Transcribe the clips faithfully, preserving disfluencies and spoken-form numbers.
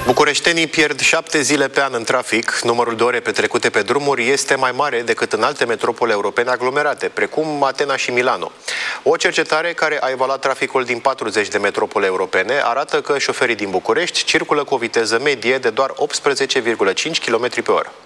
Bucureștenii pierd șapte zile pe an în trafic. Numărul de ore petrecute pe drumuri este mai mare decât în alte metropole europene aglomerate, precum Atena și Milano. O cercetare care a evaluat traficul din patruzeci de metropole europene arată că șoferii din București circulă cu o viteză medie de doar optsprezece virgulă cinci kilometri pe oră.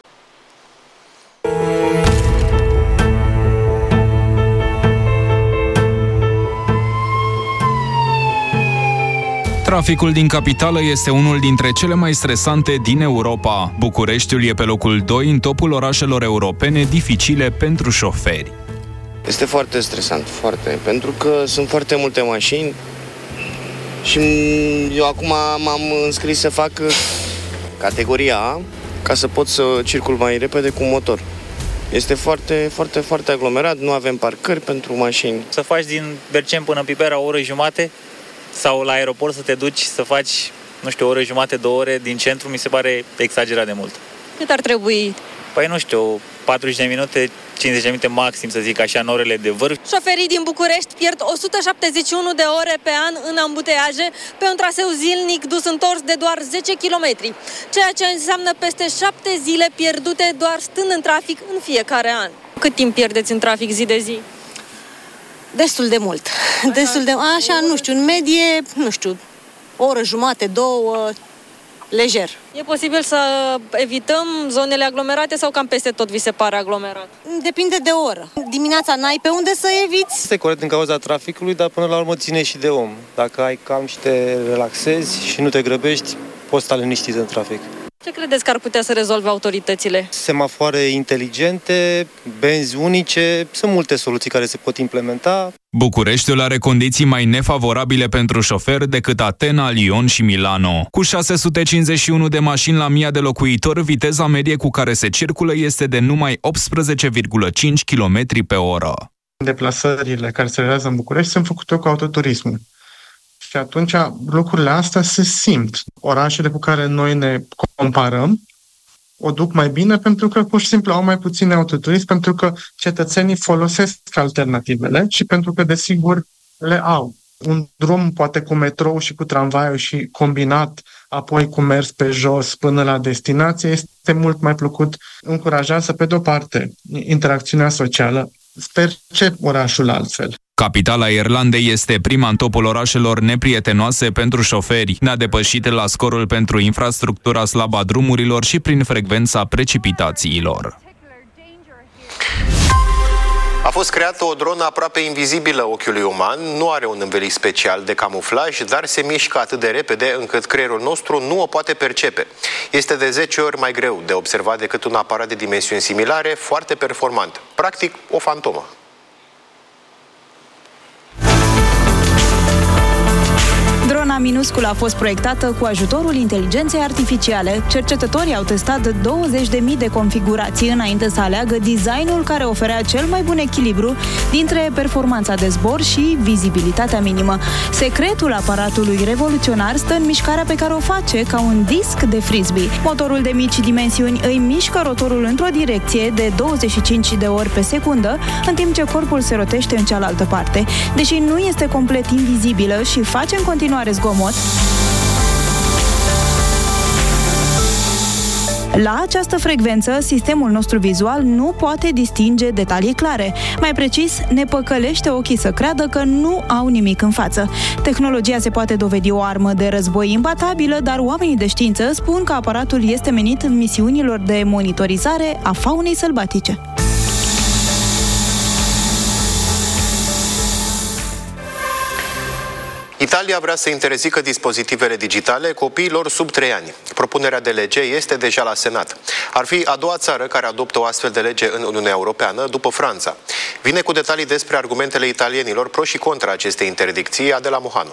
Traficul din capitală este unul dintre cele mai stresante din Europa. Bucureștiul e pe locul doi în topul orașelor europene dificile pentru șoferi. Este foarte stresant, foarte, pentru că sunt foarte multe mașini și eu acum m-am înscris să fac categoria A ca să pot să circul mai repede cu motor. Este foarte, foarte, foarte aglomerat, nu avem parcări pentru mașini. Să faci din Bercen până în Pipera o oră jumate sau la aeroport să te duci să faci, nu știu, o oră jumate, două ore din centru, mi se pare exagerat de mult. Cât ar trebui? Păi nu știu, patruzeci de minute, cincizeci de minute maxim, să zic așa, în orele de vârf. Șoferii din București pierd o sută șaptezeci și unu de ore pe an în ambuteiaje pe un traseu zilnic dus-întors de doar zece kilometri, ceea ce înseamnă peste șapte zile pierdute doar stând în trafic în fiecare an. Cât timp pierdeți în trafic zi de zi? Destul de mult. Destul de... Așa, nu știu, în medie, nu știu, o oră jumate, două, lejer. E posibil să evităm zonele aglomerate sau cam peste tot vi se pare aglomerat? Depinde de oră. Dimineața n-ai pe unde să eviți. Este corect din cauza traficului, dar până la urmă ține și de om. Dacă ai calm și te relaxezi și nu te grăbești, poți sta liniștit în trafic. Ce credeți că ar putea să rezolve autoritățile? Semafoare inteligente, benzi unice, sunt multe soluții care se pot implementa. Bucureștiul are condiții mai nefavorabile pentru șofer decât Atena, Lyon și Milano. Cu șase sute cincizeci și unu de mașini la mie de locuitori, viteza medie cu care se circulă este de numai optsprezece virgulă cinci kilometri pe oră. Deplasările care se realizează în București sunt făcute cu autoturismul. Și atunci lucrurile astea se simt. Orașele cu care noi ne comparăm o duc mai bine pentru că pur și simplu au mai puține autoturism, pentru că cetățenii folosesc alternativele și pentru că, desigur, le au. Un drum poate cu metrou și cu tramvaiul și combinat apoi cu mers pe jos până la destinație este mult mai plăcut. Încurajează, pe de-o parte, interacțiunea socială. Percep orașul altfel. Capitala Irlandei este prima în topul orașelor neprietenoase pentru șoferi, nedepășite la scorul pentru infrastructura slabă a drumurilor și prin frecvența precipitațiilor. A fost creată o dronă aproape invizibilă ochiului uman, nu are un înveliș special de camuflaj, dar se mișcă atât de repede încât creierul nostru nu o poate percepe. Este de zece ori mai greu de observat decât un aparat de dimensiuni similare, foarte performant. Practic, o fantomă. Drona minusculă a fost proiectată cu ajutorul inteligenței artificiale. Cercetătorii au testat douăzeci de mii de configurații înainte să aleagă designul care oferea cel mai bun echilibru dintre performanța de zbor și vizibilitatea minimă. Secretul aparatului revoluționar stă în mișcarea pe care o face ca un disc de frisbee. Motorul de mici dimensiuni îi mișcă rotorul într-o direcție de douăzeci și cinci de ori pe secundă, în timp ce corpul se rotește în cealaltă parte. Deși nu este complet invizibilă și face în continuare zgomot, la această frecvență, sistemul nostru vizual nu poate distinge detalii clare. Mai precis, ne păcălește ochii să creadă că nu au nimic în față. Tehnologia se poate dovedi o armă de război imbatabilă, dar oamenii de știință spun că aparatul este menit misiunilor de monitorizare a faunei sălbatice. Italia vrea să interzică dispozitivele digitale copiilor sub trei ani. Propunerea de lege este deja la Senat. Ar fi a doua țară care adoptă o astfel de lege în Uniunea Europeană, după Franța. Vine cu detalii despre argumentele italienilor pro și contra acestei interdicții, Adela Mohanu.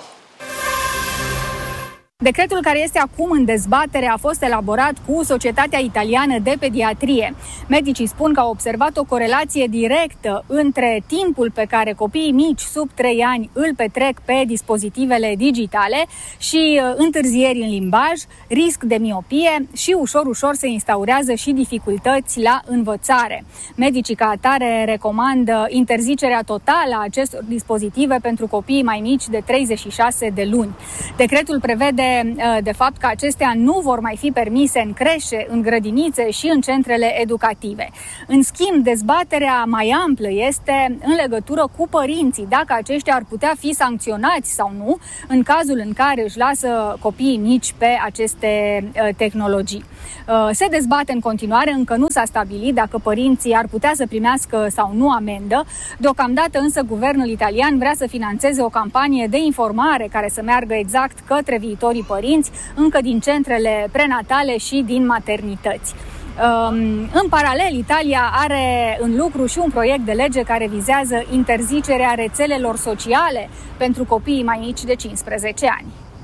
Decretul care este acum în dezbatere a fost elaborat cu Societatea Italiană de Pediatrie. Medicii spun că au observat o corelație directă între timpul pe care copiii mici sub trei ani îl petrec pe dispozitivele digitale și întârzieri în limbaj, risc de miopie și ușor, ușor se instaurează și dificultăți la învățare. Medicii ca atare recomandă interzicerea totală a acestor dispozitive pentru copiii mai mici de treizeci și șase de luni. Decretul prevede de fapt că acestea nu vor mai fi permise în creșe, în grădinițe și în centrele educative. În schimb, dezbaterea mai amplă este în legătură cu părinții, dacă aceștia ar putea fi sancționați sau nu în cazul în care își lasă copiii mici pe aceste tehnologii. Se dezbate în continuare, încă nu s-a stabilit dacă părinții ar putea să primească sau nu amendă. Deocamdată însă guvernul italian vrea să finanțeze o campanie de informare care să meargă exact către viitorii părinți, încă din centrele prenatale și din maternități. În paralel, Italia are în lucru și un proiect de lege care vizează interzicerea rețelelor sociale pentru copiii mai mici de cincisprezece ani.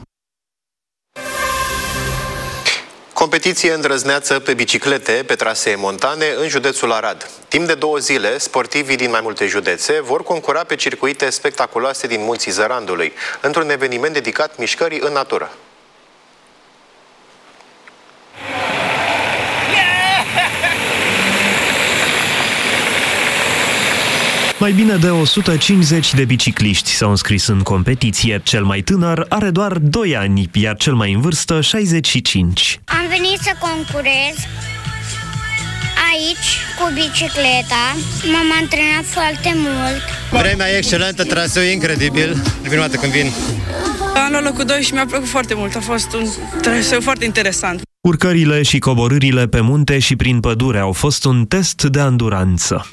Competiție îndrăzneață pe biciclete pe trasee montane în județul Arad. Timp de două zile, sportivii din mai multe județe vor concura pe circuite spectaculoase din munții Zărandului, într-un eveniment dedicat mișcării în natură. Mai bine de o sută cincizeci de bicicliști s-au înscris în competiție. Cel mai tânăr are doar doi ani, iar cel mai în vârstă șaizeci și cinci. Am venit să concurez aici cu bicicleta. M-am antrenat foarte mult. Vremea e excelentă, traseul e incredibil. E prima dată când vin. Am luat locul doi și mi-a plăcut foarte mult. A fost un traseu foarte interesant. Urcările și coborârile pe munte și prin pădure au fost un test de anduranță.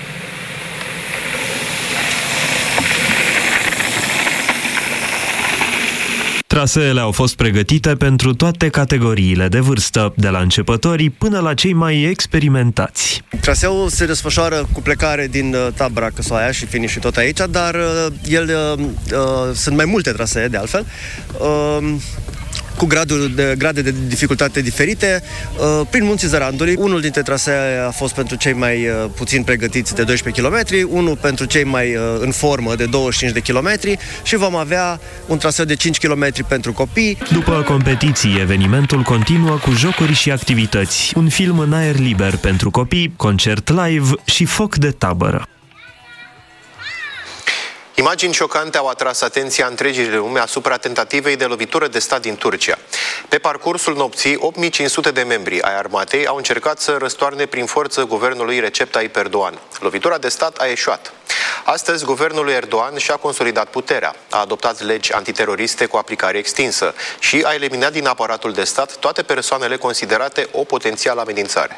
Traseele au fost pregătite pentru toate categoriile de vârstă, de la începătorii până la cei mai experimentați. Traseul se desfășoară cu plecare din tabăra Căsoaia și finish și tot aici, dar el, uh, sunt mai multe trasee de altfel, uh, cu graduri de, grade de dificultate diferite, uh, prin munții Zărandului. Unul dintre trasee a fost pentru cei mai uh, puțin pregătiți de doisprezece kilometri, unul pentru cei mai uh, în formă de douăzeci și cinci de kilometri și vom avea un traseu de cinci kilometri pentru copii. După competiții, evenimentul continuă cu jocuri și activități, un film în aer liber pentru copii, concert live și foc de tabără. Imagini șocante au atras atenția întregii lume asupra tentativei de lovitură de stat din Turcia. Pe parcursul nopții, opt mii cinci sute de membri ai armatei au încercat să răstoarne prin forță guvernului Recep Tayyip Erdogan. Lovitura de stat a eșuat. Astăzi, guvernul lui Erdogan și-a consolidat puterea, a adoptat legi antiteroriste cu aplicare extinsă și a eliminat din aparatul de stat toate persoanele considerate o potențială amenințare.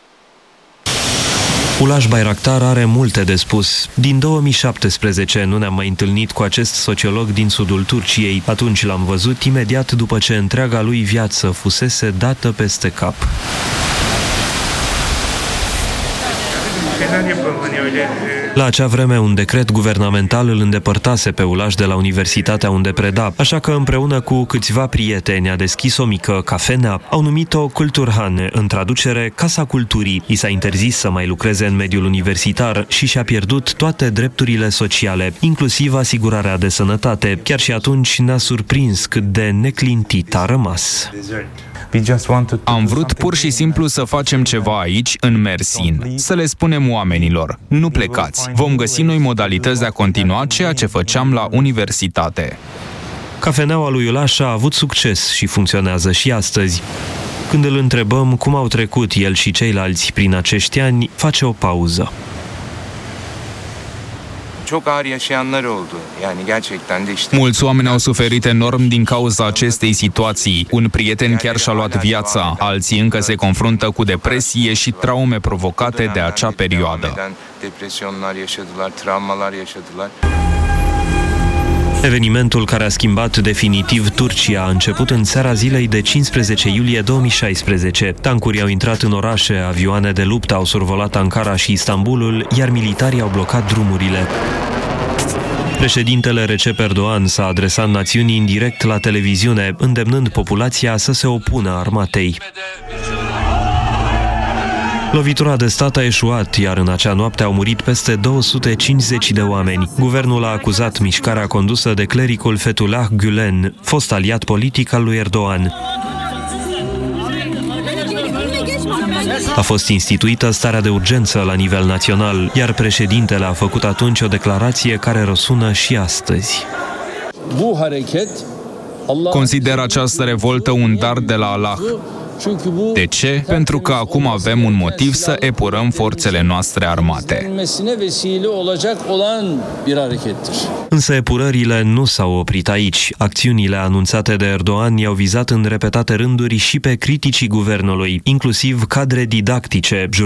Ulaș Bayraktar are multe de spus. Din două mii șaptesprezece nu ne-am mai întâlnit cu acest sociolog din sudul Turciei. Atunci l-am văzut imediat după ce întreaga lui viață fusese dată peste cap. La acea vreme, un decret guvernamental îl îndepărtase pe Ulaș de la universitatea unde preda, așa că împreună cu câțiva prieteni a deschis o mică cafenea. Au numit-o Culturhane, în traducere Casa Culturii. I s-a interzis să mai lucreze în mediul universitar și și-a pierdut toate drepturile sociale, inclusiv asigurarea de sănătate. Chiar și atunci ne-a surprins cât de neclintit a rămas. Am vrut pur și simplu să facem ceva aici, în Mersin, să le spunem oamenilor, nu plecați, vom găsi noi modalități de a continua ceea ce făceam la universitate. Cafeneaua lui Ulaș a avut succes și funcționează și astăzi. Când îl întrebăm cum au trecut el și ceilalți prin acești ani, face o pauză. Mulți oameni au suferit enorm din cauza acestei situații. Un prieten chiar și-a luat viața, alții încă se confruntă cu depresie și traume provocate de acea perioadă. Evenimentul care a schimbat definitiv Turcia a început în seara zilei de cincisprezece iulie două mii șaisprezece. Tancuri au intrat în orașe, avioane de luptă au survolat Ankara și Istanbulul, iar militarii au blocat drumurile. Președintele Recep Erdogan s-a adresat națiunii în direct la televiziune, îndemnând populația să se opună armatei. Lovitura de stat a eșuat, iar în acea noapte au murit peste două sute cincizeci de oameni. Guvernul a acuzat mișcarea condusă de clericul Fethullah Gülen, fost aliat politic al lui Erdogan. A fost instituită starea de urgență la nivel național, iar președintele a făcut atunci o declarație care răsună și astăzi. Bu hareket Consider această revoltă un dar de la Allah. De ce? Pentru că acum avem un motiv să epurăm forțele noastre armate. Însă epurările nu s-au oprit aici. Acțiunile anunțate de Erdogan i-au vizat în repetate rânduri și pe criticii guvernului, inclusiv cadre didactice,